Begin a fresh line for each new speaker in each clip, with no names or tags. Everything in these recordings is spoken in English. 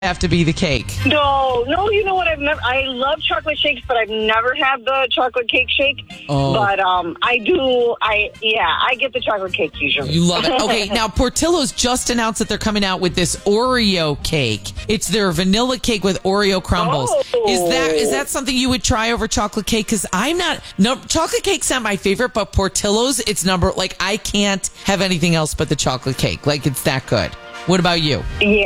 have to be the cake?
No, you know what? I love chocolate shakes, but I've never had the chocolate cake shake.
Oh.
But I do. I get the chocolate cake usually.
You love it. Okay, now Portillo's just announced that they're coming out with this Oreo cake. It's their vanilla cake with Oreo crumbles.
Oh.
Is that something you would try over chocolate cake? Because chocolate cake's not my favorite, but Portillo's, it's I can't have anything else but the chocolate cake. Like, it's that good. What about you?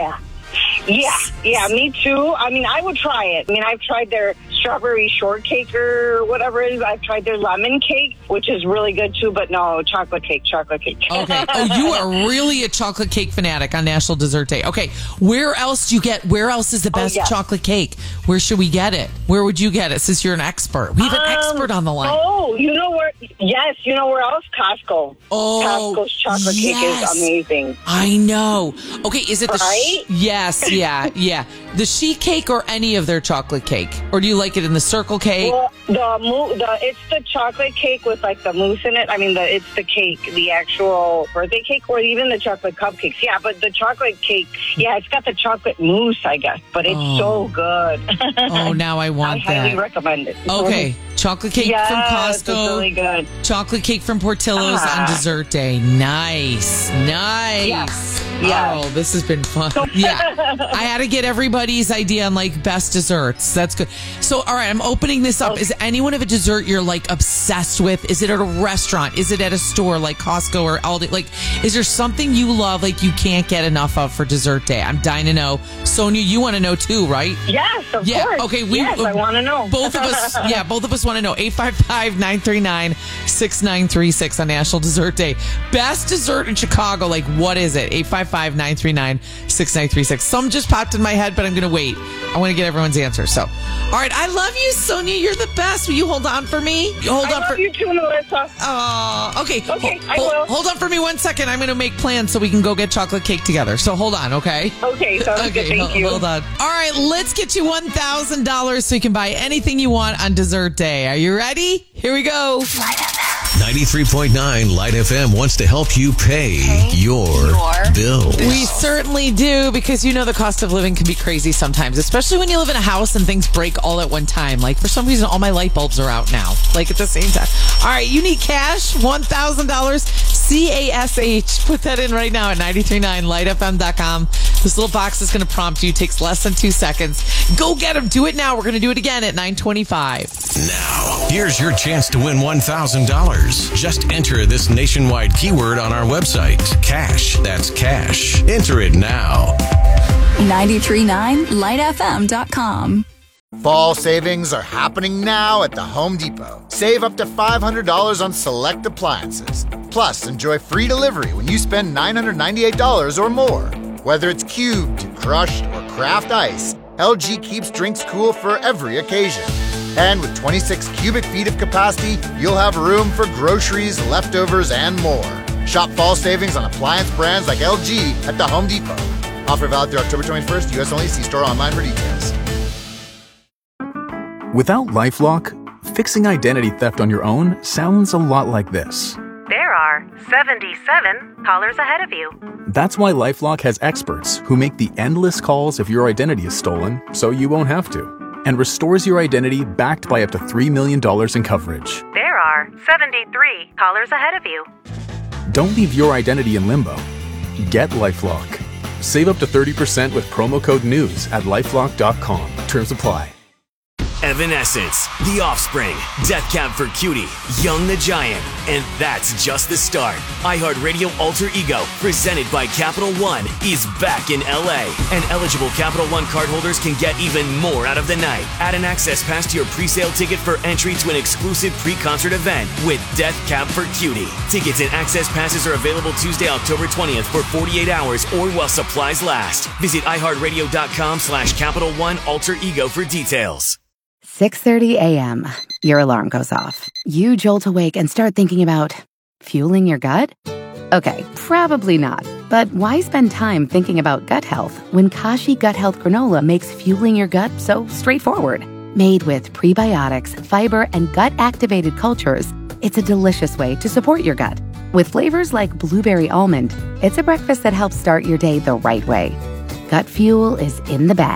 Yeah, me too. I mean, I would try it. I mean, I've tried their strawberry shortcake or whatever it is. I've tried their lemon cake, which is really good too, but no, chocolate cake.
Okay. Oh, you are really a chocolate cake fanatic on National Dessert Day. Okay. Where else is the best chocolate cake? Where should we get it? Where would you get it since you're an expert? We have an expert on the line.
Oh, you know where? Yes, you know where else? Costco.
Oh,
Costco's chocolate cake is amazing.
I know. Okay, is it
right?
Yes, yeah. The sheet cake or any of their chocolate cake? Or do you like it in the circle cake?
Well, it's the chocolate cake with like the mousse in it. I mean, it's the cake, the actual birthday cake, or even the chocolate cupcakes. Yeah, but the chocolate cake, it's got the chocolate mousse, I guess. But it's so good.
Oh, now I want that.
I highly recommend it.
Okay. Chocolate cake from Costco.
It's really good.
Chocolate cake from Portillo's on Dessert Day. Nice.
Yeah.
Oh, this has been fun. Yeah. I had to get everybody's idea on best desserts. That's good. So, all right, I'm opening this up. Is anyone of a dessert you're obsessed with? Is it at a restaurant? Is it at a store like Costco or Aldi? Is there something you love you can't get enough of for Dessert Day? I'm dying to know. Sonia, you want to know too, right?
Yes, of course.
Okay,
I want to know.
Both of us want to know. 855-939-6936 on National Dessert Day. Best dessert in Chicago, what is it? 855-939-6936. Some just popped in my head, but I'm going to wait. I want to get everyone's answer. So, all right, I love you, Sonia. You're the best. Will you hold on for me?
I love you too, Melissa.
Okay.
Okay, I will.
Hold on for me 1 second. I'm going to make plans so we can go get chocolate cake together. So hold on, okay?
Okay, sounds good. Thank you.
Hold on. All right, let's get you $1,000 so you can buy anything you want on Dessert Day. Are you ready? Here we go.
93.9 Light FM wants to help you pay your bills.
We certainly do, because the cost of living can be crazy sometimes, especially when you live in a house and things break all at one time. For some reason, all my light bulbs are out now, at the same time. All right, you need cash, $1,000, CASH. Put that in right now at 939lightfm.com. This little box is going to prompt you. It takes less than 2 seconds. Go get them. Do it now. We're going to do it again at 9:25.
Now, here's your chance to win $1,000. Just enter this nationwide keyword on our website. Cash. That's cash. Enter it now.
939lightfm.com.
Fall savings are happening now at the Home Depot. Save up to $500 on select appliances. Plus, enjoy free delivery when you spend $998 or more. Whether it's cubed, crushed, or craft ice, LG keeps drinks cool for every occasion. And with 26 cubic feet of capacity, you'll have room for groceries, leftovers, and more. Shop fall savings on appliance brands like LG at the Home Depot. Offer valid through October 21st, U.S. only. See store online for details.
Without LifeLock, fixing identity theft on your own sounds a lot like this.
There are 77 callers ahead of you.
That's why LifeLock has experts who make the endless calls if your identity is stolen, so you won't have to, and restores your identity backed by up to $3 million in coverage.
There are 73 callers ahead of you.
Don't leave your identity in limbo. Get LifeLock. Save up to 30% with promo code NEWS at LifeLock.com. Terms apply.
Evanescence, The Offspring, Death Cab for Cutie, Young the Giant, and that's just the start. iHeartRadio Alter Ego, presented by Capital One, is back in LA, and eligible Capital One cardholders can get even more out of the night. Add an access pass to your pre-sale ticket for entry to an exclusive pre-concert event with Death Cab for Cutie. Tickets and access passes are available Tuesday, October 20th for 48 hours or while supplies last. Visit iHeartRadio.com/Capital One Alter Ego for details.
6:30 a.m. Your alarm goes off. You jolt awake and start thinking about fueling your gut? Okay, probably not. But why spend time thinking about gut health when Kashi Gut Health Granola makes fueling your gut so straightforward? Made with prebiotics, fiber, and gut-activated cultures, it's a delicious way to support your gut. With flavors like blueberry almond, it's a breakfast that helps start your day the right way. Gut Fuel is in the bag.